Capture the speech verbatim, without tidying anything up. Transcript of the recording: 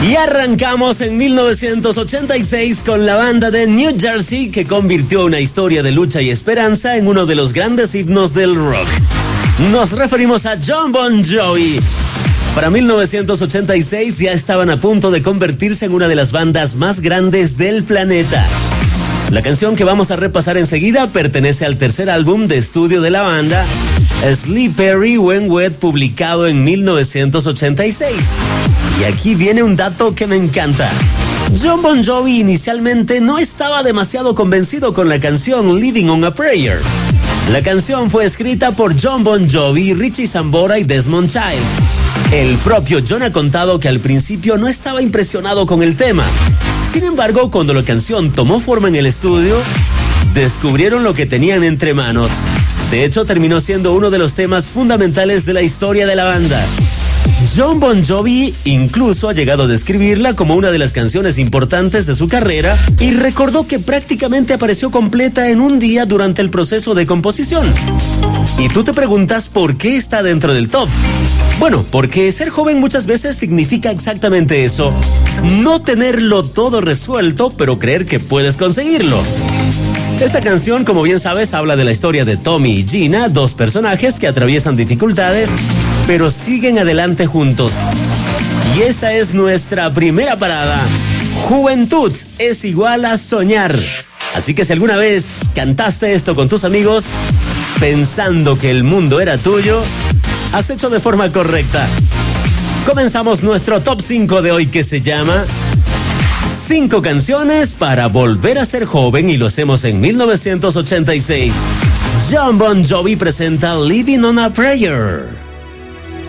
Y arrancamos en mil novecientos ochenta y seis con la banda de New Jersey, que convirtió una historia de lucha y esperanza en uno de los grandes himnos del rock. Nos referimos a Jon Bon Jovi. Para mil novecientos ochenta y seis ya estaban a punto de convertirse en una de las bandas más grandes del planeta. La canción que vamos a repasar enseguida pertenece al tercer álbum de estudio de la banda, Slippery When Wet, publicado en mil novecientos ochenta y seis. Y aquí viene un dato que me encanta. Jon Bon Jovi inicialmente no estaba demasiado convencido con la canción Living on a Prayer. La canción fue escrita por Jon Bon Jovi, Richie Sambora y Desmond Child. El propio Jon ha contado que al principio no estaba impresionado con el tema. Sin embargo, cuando la canción tomó forma en el estudio, descubrieron lo que tenían entre manos. De hecho, terminó siendo uno de los temas fundamentales de la historia de la banda. Jon Bon Jovi incluso ha llegado a describirla como una de las canciones importantes de su carrera y recordó que prácticamente apareció completa en un día durante el proceso de composición. Y tú te preguntas por qué está dentro del top. Bueno, porque ser joven muchas veces significa exactamente eso: no tenerlo todo resuelto, pero creer que puedes conseguirlo. Esta canción, como bien sabes, habla de la historia de Tommy y Gina, dos personajes que atraviesan dificultades, pero siguen adelante juntos. Y esa es nuestra primera parada. Juventud es igual a soñar. Así que si alguna vez cantaste esto con tus amigos, pensando que el mundo era tuyo, has hecho de forma correcta. Comenzamos nuestro top cinco de hoy, que se llama cinco canciones para volver a ser joven, y lo hacemos en mil novecientos ochenta y seis. Jon Bon Jovi presenta Living on a Prayer.